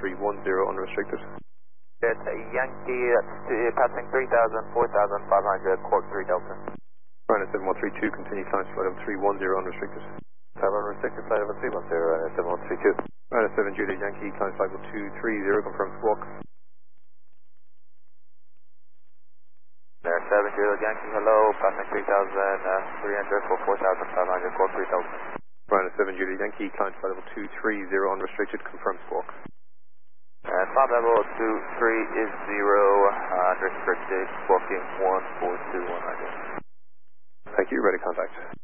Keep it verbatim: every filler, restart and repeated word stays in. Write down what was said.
three one zero unrestricted. That's a Yankee, that's uh, passing three thousand, four thousand five hundred, Cork three Delta. Ryanair seven one three two, continue climb to flight level three one zero unrestricted. seven unrestricted, flight level three one zero, Ryanair seven one three two. Ryanair seven Juliet Yankee, climb to flight level two three zero, confirm squawk. Ryanair seven Juliet Yankee, hello, passing three thousand three hundred for four thousand five hundred, Cork three Delta. Ryanair seven Juliet Yankee, climb to flight level two three zero unrestricted, confirm squawk. And flight level two three is zero, uh, unrestricted, squawking one four two one hundred. Thank you, ready contact.